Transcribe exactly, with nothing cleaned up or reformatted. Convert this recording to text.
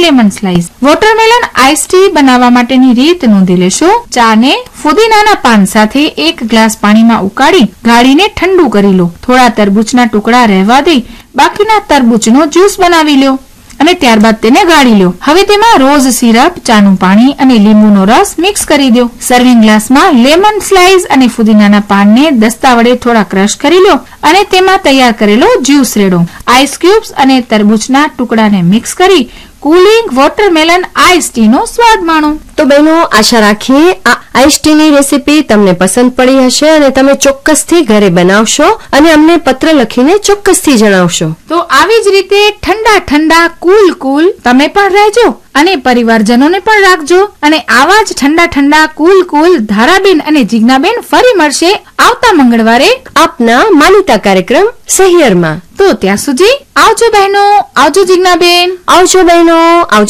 Lemon slice. Watermelon ice T બનાવવા માટેની રીત નોંધી લેશો. ચા ને ફુદીનાના પાન સાથે એક ગ્લાસ પાણીમાં ઉકાળી ગાળીને ઠંડુ કરી લો. થોડા તરબૂચના ટુકડા રહેવા દઈ બાકીના તરબૂચનો જ્યુસ બનાવી લો અને ત્યારબાદ તેને ગાળી લો. હવે તેમાં રોઝ સિરપ, ચાનું પાણી અને લીંબુનો રસ મિક્સ કરી દો. સર્વિંગ ગ્લાસમાં લેમન સ્લાઈસ અને ફુદીનાના પાનને દસ્તા વડે થોડા ક્રશ કરી લો અને તેમાં તૈયાર કરેલો જ્યુસ રેડો. આઈસ ક્યુબ્સ અને તરબૂચના ટુકડાને મિક્સ કરી કુલિંગ વોટરમેલન આઈસ ટી નો સ્વાદ માણો. તો બહેનો, આશા રાખીએ આ આઈસ ટી ની રેસીપી તમને પસંદ પડી હશે અને તમે ચોક્કસથી ઘરે બનાવશો અને અમને પત્ર લખીને ચોક્કસથી જણાવશો. તો આવી જ રીતે ઠંડા ઠંડા કુલ કુલ તમે પણ રહેજો અને પરિવારજનોને પણ રાખજો. અને આવા જ ઠંડા ઠંડા કુલ કુલ ધારાબેન અને જીજ્ઞાબેન ફરી મળશે આવતા મંગળવારે આપના માનીતા કાર્યક્રમ સહિયરમાં. તો ત્યાં સુધી આવજો બહેનો, આવજો જીજ્ઞાબેન, આવજો બહેનો, આવજો.